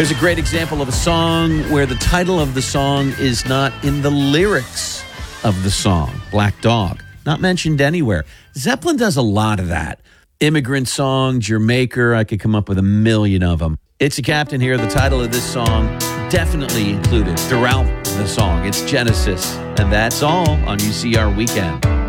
There's a great example of a song where the title of the song is not in the lyrics of the song. Black Dog, not mentioned anywhere. Zeppelin does a lot of that. Immigrant Song, Jamaica, I could come up with a million of them. It's the Captain here. The title of this song definitely included throughout the song. It's Genesis, and that's all on UCR Weekend.